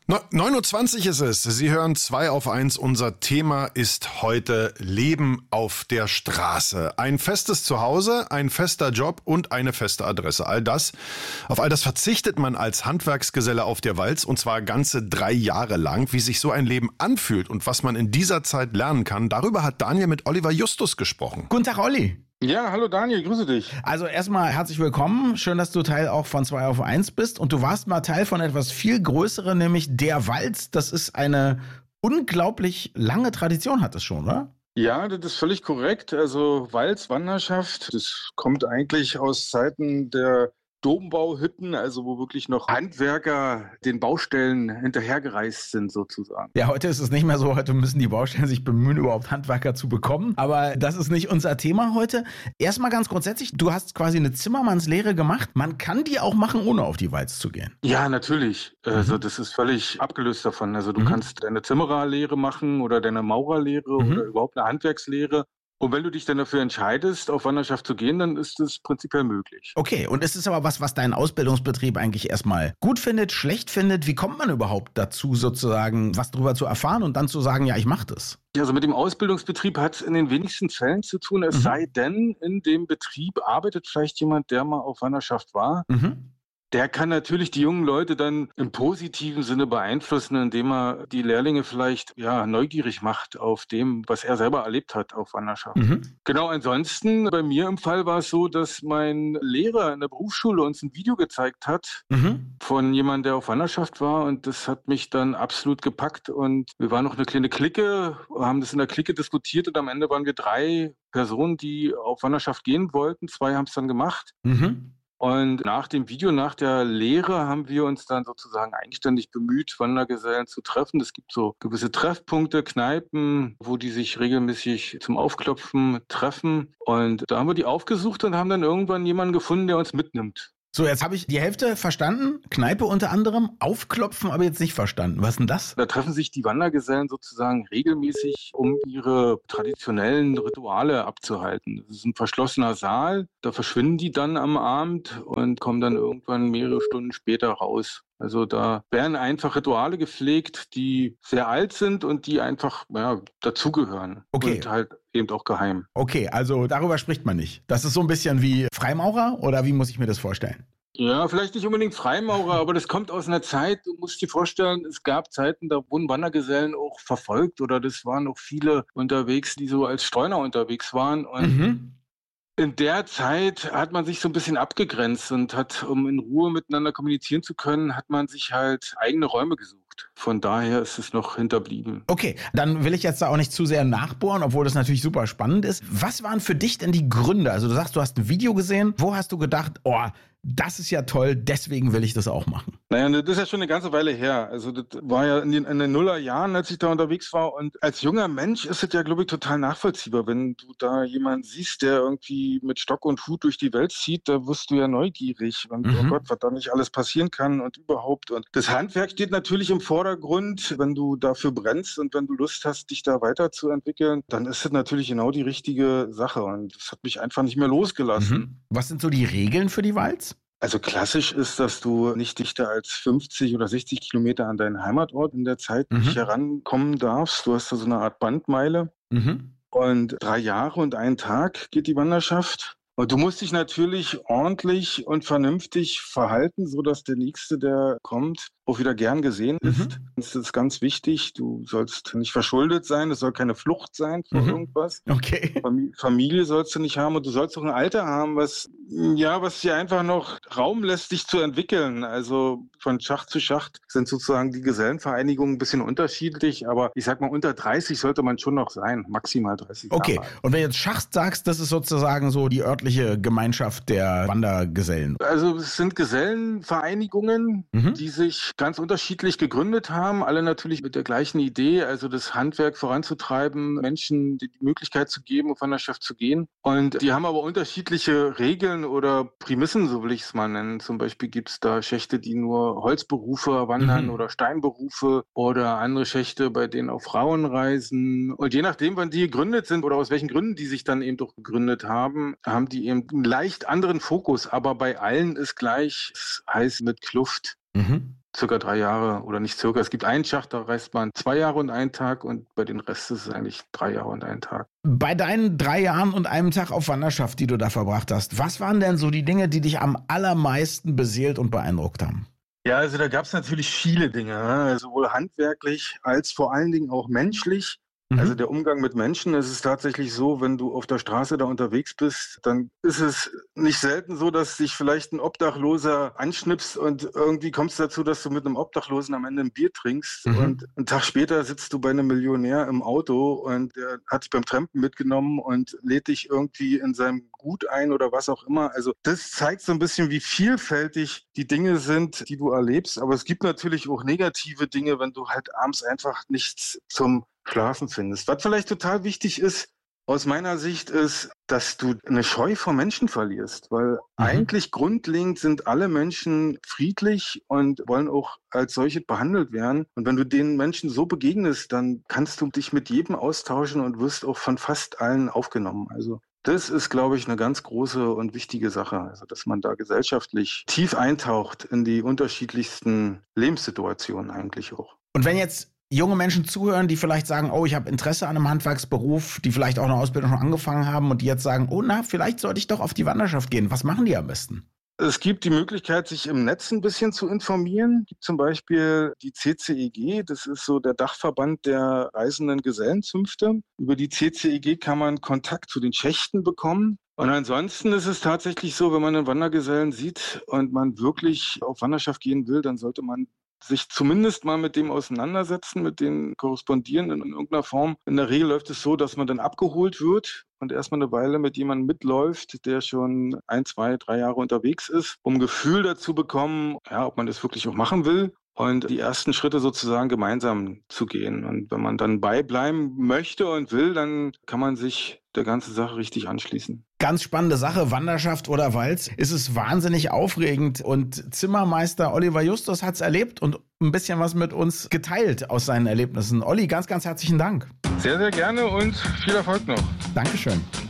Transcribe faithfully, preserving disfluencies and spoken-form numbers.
No, neun Uhr zwanzig ist es. Sie hören zwei auf eins. Unser Thema ist heute Leben auf der Straße. Ein festes Zuhause, ein fester Job und eine feste Adresse. All das, auf all das verzichtet man als Handwerksgeselle auf der Walz, und zwar ganze drei Jahre lang. Wie sich so ein Leben anfühlt und was man in dieser Zeit lernen kann, darüber hat Daniel mit Oliver Justus gesprochen. Guten Tag, Olli. Ja, hallo Daniel, grüße dich. Also erstmal herzlich willkommen. Schön, dass du Teil auch von zwei auf eins bist. Und du warst mal Teil von etwas viel Größerem, nämlich der Walz. Das ist eine unglaublich lange Tradition, hat es schon, oder? Ja, das ist völlig korrekt. Also Walz, Wanderschaft, das kommt eigentlich aus Zeiten der Dombauhütten, also wo wirklich noch Handwerker den Baustellen hinterhergereist sind sozusagen. Ja, heute ist es nicht mehr so. Heute müssen die Baustellen sich bemühen, überhaupt Handwerker zu bekommen. Aber das ist nicht unser Thema heute. Erstmal ganz grundsätzlich, du hast quasi eine Zimmermannslehre gemacht. Man kann die auch machen, ohne auf die Walz zu gehen. Ja, natürlich. Mhm. Also das ist völlig abgelöst davon. Also du Mhm. kannst deine Zimmererlehre machen oder deine Maurerlehre Mhm. oder überhaupt eine Handwerkslehre. Und wenn du dich dann dafür entscheidest, auf Wanderschaft zu gehen, dann ist es prinzipiell möglich. Okay, und es ist aber was, was dein Ausbildungsbetrieb eigentlich erstmal gut findet, schlecht findet. Wie kommt man überhaupt dazu, sozusagen was darüber zu erfahren und dann zu sagen, ja, ich mache das? Ja, also mit dem Ausbildungsbetrieb hat es in den wenigsten Fällen zu tun, es Mhm. sei denn, in dem Betrieb arbeitet vielleicht jemand, der mal auf Wanderschaft war. Mhm. Der kann natürlich die jungen Leute dann im positiven Sinne beeinflussen, indem er die Lehrlinge vielleicht ja neugierig macht auf dem, was er selber erlebt hat auf Wanderschaft. Mhm. Genau, ansonsten bei mir im Fall war es so, dass mein Lehrer in der Berufsschule uns ein Video gezeigt hat Mhm. von jemandem, der auf Wanderschaft war, und das hat mich dann absolut gepackt, und wir waren noch eine kleine Clique, haben das in der Clique diskutiert, und am Ende waren wir drei Personen, die auf Wanderschaft gehen wollten. Zwei haben es dann gemacht. Mhm. Und nach dem Video, nach der Lehre, haben wir uns dann sozusagen eigenständig bemüht, Wandergesellen zu treffen. Es gibt so gewisse Treffpunkte, Kneipen, wo die sich regelmäßig zum Aufklopfen treffen. Und da haben wir die aufgesucht und haben dann irgendwann jemanden gefunden, der uns mitnimmt. So, jetzt habe ich die Hälfte verstanden. Kneipe unter anderem, aufklopfen, aber jetzt nicht verstanden. Was ist denn das? Da treffen sich die Wandergesellen sozusagen regelmäßig, um ihre traditionellen Rituale abzuhalten. Das ist ein verschlossener Saal. Da verschwinden die dann am Abend und kommen dann irgendwann mehrere Stunden später raus. Also da werden einfach Rituale gepflegt, die sehr alt sind und die einfach ja, dazugehören. Okay. Und halt eben auch geheim. Okay, also darüber spricht man nicht. Das ist so ein bisschen wie Freimaurer oder wie muss ich mir das vorstellen? Ja, vielleicht nicht unbedingt Freimaurer, aber das kommt aus einer Zeit, du musst dir vorstellen, es gab Zeiten, da wurden Wandergesellen auch verfolgt, oder das waren auch viele unterwegs, die so als Streuner unterwegs waren. Und Mhm. in der Zeit hat man sich so ein bisschen abgegrenzt und hat, um in Ruhe miteinander kommunizieren zu können, hat man sich halt eigene Räume gesucht. Von daher ist es noch hinterblieben. Okay, dann will ich jetzt da auch nicht zu sehr nachbohren, obwohl das natürlich super spannend ist. Was waren für dich denn die Gründe? Also du sagst, du hast ein Video gesehen. Wo hast du gedacht, oh, das ist ja toll, deswegen will ich das auch machen? Naja, das ist ja schon eine ganze Weile her. Also das war ja in den, in den Nullerjahren, als ich da unterwegs war. Und als junger Mensch ist es ja, glaube ich, total nachvollziehbar. Wenn du da jemanden siehst, der irgendwie mit Stock und Hut durch die Welt zieht, da wirst du ja neugierig. Und Mhm. oh Gott, was da nicht alles passieren kann und überhaupt. Und das Handwerk steht natürlich im Vordergrund. Wenn du dafür brennst und wenn du Lust hast, dich da weiterzuentwickeln, dann ist das natürlich genau die richtige Sache. Und das hat mich einfach nicht mehr losgelassen. Mhm. Was sind so die Regeln für die Walz? Also klassisch ist, dass du nicht dichter als fünfzig oder sechzig Kilometer an deinen Heimatort in der Zeit Mhm. nicht herankommen darfst. Du hast da so eine Art Bandmeile. Mhm. Und drei Jahre und einen Tag geht die Wanderschaft. Und du musst dich natürlich ordentlich und vernünftig verhalten, so dass der Nächste, der kommt, auch wieder gern gesehen ist. Mhm. Das ist ganz wichtig. Du sollst nicht verschuldet sein. Es soll keine Flucht sein vor Mhm. irgendwas. Okay. Fam- Familie sollst du nicht haben, und du sollst auch ein Alter haben, was ja, was dir einfach noch Raum lässt, dich zu entwickeln. Also von Schacht zu Schacht sind sozusagen die Gesellenvereinigungen ein bisschen unterschiedlich, aber ich sag mal, unter dreißig sollte man schon noch sein, maximal dreißig Okay, Jahre alt. und wenn du jetzt Schacht sagst, das ist sozusagen so die örtliche Gemeinschaft der Wandergesellen. Also es sind Gesellenvereinigungen, Mhm. die sich ganz unterschiedlich gegründet haben, alle natürlich mit der gleichen Idee, also das Handwerk voranzutreiben, Menschen die Möglichkeit zu geben, auf Wanderschaft zu gehen. Und die haben aber unterschiedliche Regeln oder Prämissen, so will ich es mal nennen. Zum Beispiel gibt es da Schächte, die nur Holzberufe wandern, Mhm. oder Steinberufe, oder andere Schächte, bei denen auch Frauen reisen. Und je nachdem, wann die gegründet sind oder aus welchen Gründen die sich dann eben doch gegründet haben, haben die eben einen leicht anderen Fokus. Aber bei allen ist gleich, es heißt mit Kluft. Mhm. circa drei Jahre oder nicht circa. Es gibt einen Schacht, da reist man zwei Jahre und einen Tag und bei den Rest ist es eigentlich drei Jahre und einen Tag. Bei deinen drei Jahren und einem Tag auf Wanderschaft, die du da verbracht hast, was waren denn so die Dinge, die dich am allermeisten beseelt und beeindruckt haben? Ja, also da gab es natürlich viele Dinge, sowohl handwerklich als vor allen Dingen auch menschlich. Also der Umgang mit Menschen, es ist tatsächlich so, wenn du auf der Straße da unterwegs bist, dann ist es nicht selten so, dass dich vielleicht ein Obdachloser anschnipst und irgendwie kommst du dazu, dass du mit einem Obdachlosen am Ende ein Bier trinkst mhm. und einen Tag später sitzt du bei einem Millionär im Auto und der hat dich beim Trampen mitgenommen und lädt dich irgendwie in seinem Gut ein oder was auch immer. Also das zeigt so ein bisschen, wie vielfältig die Dinge sind, die du erlebst. Aber es gibt natürlich auch negative Dinge, wenn du halt abends einfach nichts zum Schlafen findest. Was vielleicht total wichtig ist, aus meiner Sicht, ist, dass du eine Scheu vor Menschen verlierst, weil mhm. eigentlich grundlegend sind alle Menschen friedlich und wollen auch als solche behandelt werden. Und wenn du den Menschen so begegnest, dann kannst du dich mit jedem austauschen und wirst auch von fast allen aufgenommen. Also das ist, glaube ich, eine ganz große und wichtige Sache, also dass man da gesellschaftlich tief eintaucht in die unterschiedlichsten Lebenssituationen eigentlich auch. Und wenn jetzt junge Menschen zuhören, die vielleicht sagen, oh, ich habe Interesse an einem Handwerksberuf, die vielleicht auch eine Ausbildung schon angefangen haben und die jetzt sagen, oh na, vielleicht sollte ich doch auf die Wanderschaft gehen. Was machen die am besten? Es gibt die Möglichkeit, sich im Netz ein bisschen zu informieren. Es gibt zum Beispiel die C C E G, das ist so der Dachverband der reisenden Gesellenzünfte. Über die C C E G kann man Kontakt zu den Schächten bekommen. Und ansonsten ist es tatsächlich so, wenn man einen Wandergesellen sieht und man wirklich auf Wanderschaft gehen will, dann sollte man sich zumindest mal mit dem auseinandersetzen, mit denen korrespondieren in irgendeiner Form. In der Regel läuft es so, dass man dann abgeholt wird und erstmal eine Weile mit jemandem mitläuft, der schon ein, zwei, drei Jahre unterwegs ist, um ein Gefühl dazu bekommen, ja, ob man das wirklich auch machen will. Und die ersten Schritte sozusagen gemeinsam zu gehen. Und wenn man dann beibleiben möchte und will, dann kann man sich der ganzen Sache richtig anschließen. Ganz spannende Sache, Wanderschaft oder Walz. Es ist wahnsinnig aufregend und Zimmermeister Oliver Justus hat es erlebt und ein bisschen was mit uns geteilt aus seinen Erlebnissen. Olli, ganz, ganz herzlichen Dank. Sehr, sehr gerne und viel Erfolg noch. Dankeschön.